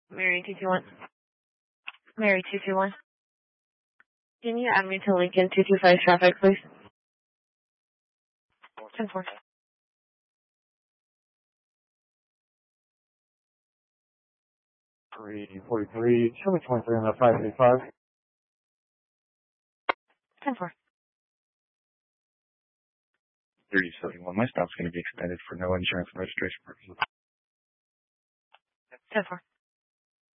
Mary 221. Mary 221. Can you add me to Lincoln 225 traffic, please? 10-4. 343, show me 23 on the 585. 10-4. 3071. My stop's going to be extended for no insurance and registration purposes. 10-4.